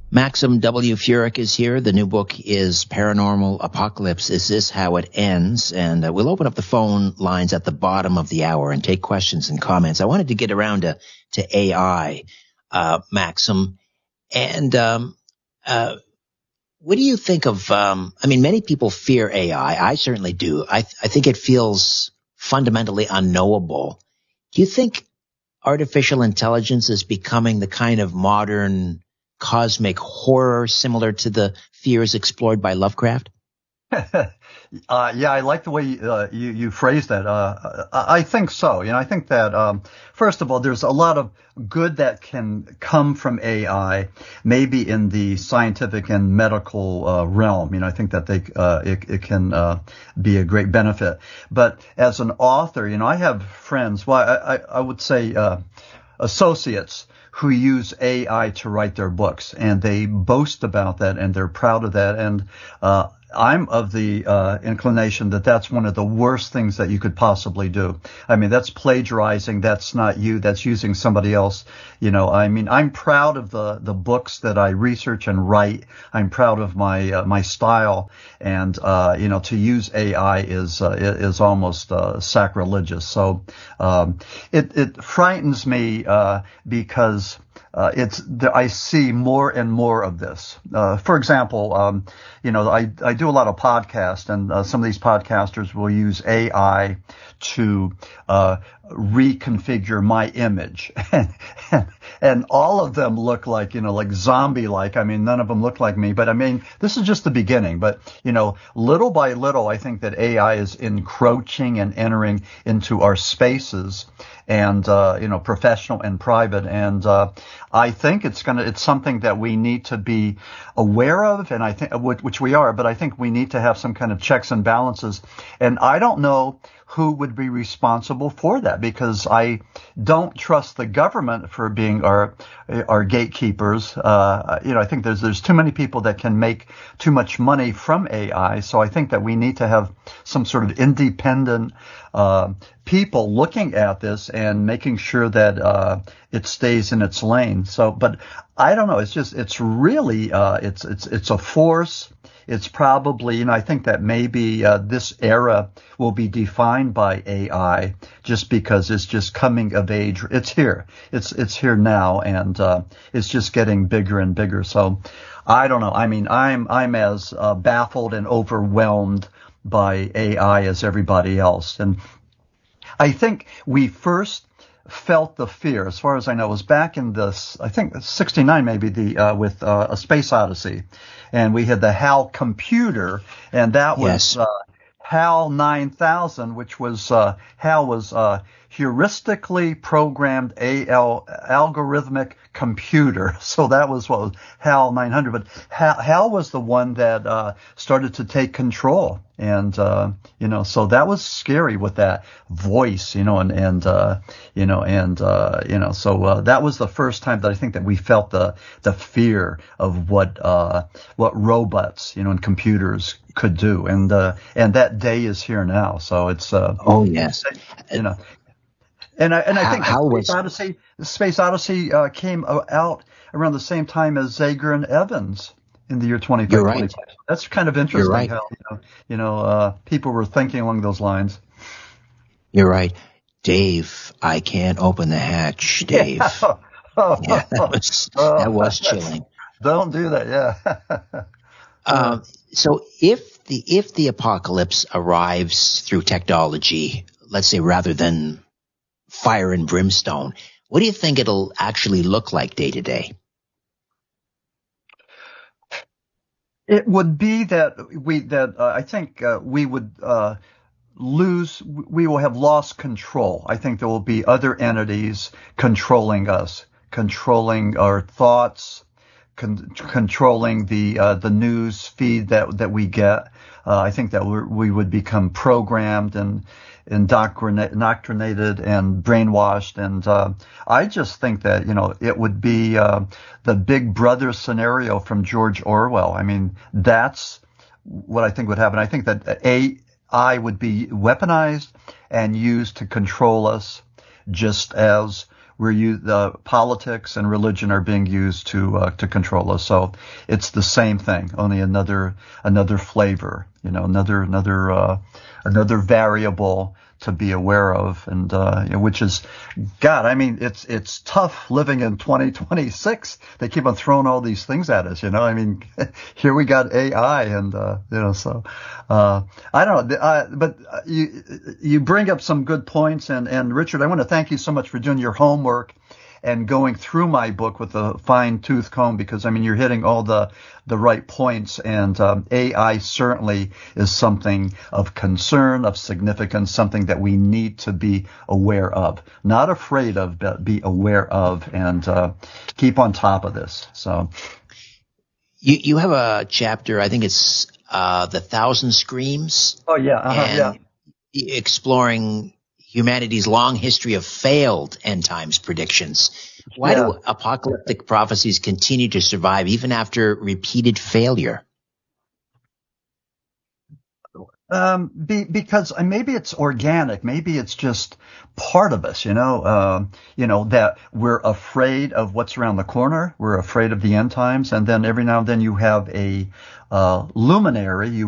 Maxim W. Furyk is here. The new book is Paranormal Apocalypse. Is This How It Ends? And we'll open up the phone lines at the bottom of the hour and take questions and comments. I wanted to get around to AI, Maxim. And what do you think of, many people fear AI. I certainly do. I think it feels fundamentally unknowable. Do you think artificial intelligence is becoming the kind of modern cosmic horror similar to the fears explored by Lovecraft? Yeah, I like the way you phrased that. I think so. I think that first of all, there's a lot of good that can come from AI, maybe in the scientific and medical realm. I think that it can be a great benefit. But as an author, I have friends. Well, I would say associates who use AI to write their books, and they boast about that, and they're proud of that. And I'm of the inclination that that's one of the worst things that you could possibly do. That's plagiarizing. That's not you. That's using somebody else. I'm proud of the books that I research and write. I'm proud of my style, and to use AI is almost sacrilegious. So it frightens me because I see more and more of this. For example, I do a lot of podcasts, and some of these podcasters will use AI to reconfigure my image, and all of them look like zombie-like. None of them look like me, but this is just the beginning. But little by little, I think that AI is encroaching and entering into our spaces, and professional and private, and I think it's something that we need to be aware of, and I think which we are, but I think we need to have some kind of checks and balances, and I don't know who would be responsible for that, because I don't trust the government for being our gatekeepers. I think there's too many people that can make too much money from AI, so I think that we need to have some sort of independent people looking at this and making sure that it stays in its lane. So, but I don't know. It's really it's a force. It's probably, I think that maybe this era will be defined by AI just because it's just coming of age. It's here. It's here now, and it's just getting bigger and bigger. So I don't know. I'm as baffled and overwhelmed by AI as everybody else. And I think we first felt the fear, as far as I know, was back in I think 69 maybe, with A Space Odyssey. And we had the HAL computer, and that was HAL 9000, which was HAL was heuristically programmed algorithmic computer. So that was what was HAL 900. But HAL was the one that started to take control. And so that was scary with that voice, so that was the first time that I think that we felt the fear of what robots, and computers could do. And that day is here now. So it's, oh yes. And I think the Space Odyssey came out around the same time as Zager and Evans in the year 25. You're right. That's kind of interesting. You're right. How people were thinking along those lines. You're right, Dave. I can't open the hatch, Dave. Yeah, that was chilling. Don't do that. Yeah. So if the apocalypse arrives through technology, let's say rather than fire and brimstone, what do you think it'll actually look like day to day? It would be that I think we would we will have lost control. I think there will be other entities controlling us, controlling our thoughts, controlling the news feed that we get. I think that we would become programmed and indoctrinated and brainwashed. And I just think that, it would be the Big Brother scenario from George Orwell. That's what I think would happen. I think that AI would be weaponized and used to control us, just as the politics and religion are being used to control us. So it's the same thing, only another flavor, another variable to be aware of, and which is, God, I mean, it's tough living in 2026. They keep on throwing all these things at us, I mean, here we got AI, and so I don't know, but you bring up some good points, and Richard, I want to thank you so much for doing your homework and going through my book with a fine-tooth comb, because, I mean, you're hitting all the right points, and AI certainly is something of concern, of significance, something that we need to be aware of. Not afraid of, but be aware of, and keep on top of this. So you have a chapter, I think it's The Thousand Screams. Oh, yeah. And exploring humanity's long history of failed end times predictions. Why do apocalyptic prophecies continue to survive even after repeated failure? Because maybe it's organic, maybe it's just part of us, that we're afraid of what's around the corner, we're afraid of the end times, and then every now and then you have a luminary,